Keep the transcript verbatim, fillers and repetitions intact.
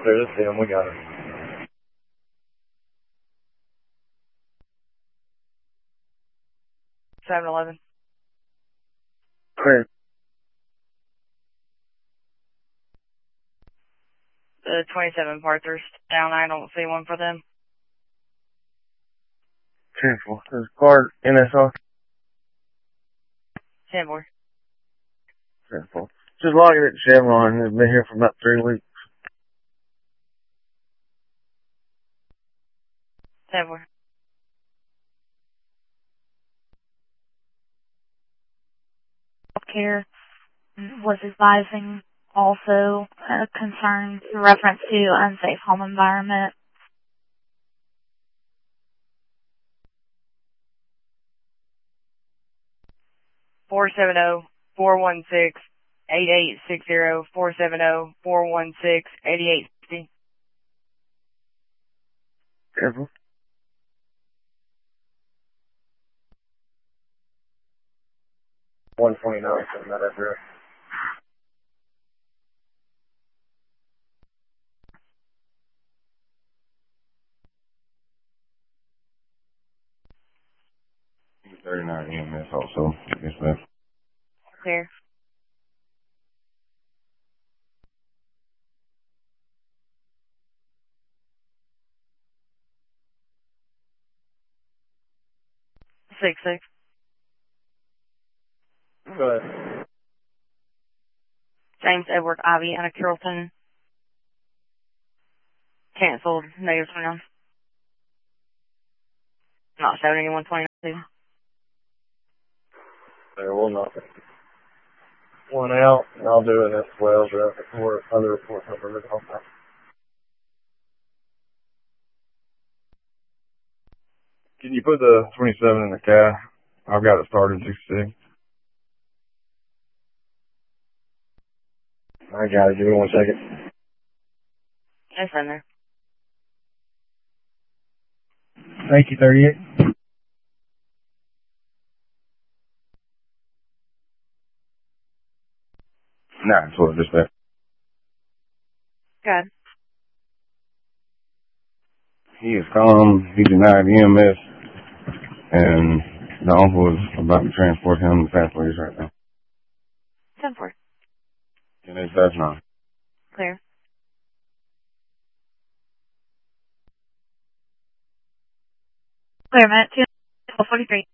Clear this in, we got it. seven eleven. Clear. The twenty-seven Parthurst down. I don't see one for them. ten four. There's a car N S R. ten four. ten four. Just logging at Chevron. It's been here for about three weeks. ten four. Healthcare was advising also uh, concerns in reference to unsafe home environment. four seven zero, four one six, eight eight six zero, four seven zero, four one six, eight eight six zero. Careful. one twenty-nine, something like that address. thirty-nine E M S also. Yes, ma'am. Clear. six six. Go ahead. James Edward Ivy out of Carrollton. Canceled. Negative twenty-nine. Not showing anyone twenty-nine. There will not be. One out, and I'll do an S twelve or other reports over the whole time. Can you put the twenty-seven in the car? I've got it started sixty-six. I got it. Give me one second. It's in there. Thank you, thirty-eight. Nah, it's what, just that. Good. He is calm. He denied E M S, and the uncle is about to transport him to pathways right now. ten four. And it's that's not. Clear. Clear, Matt. two forty-three.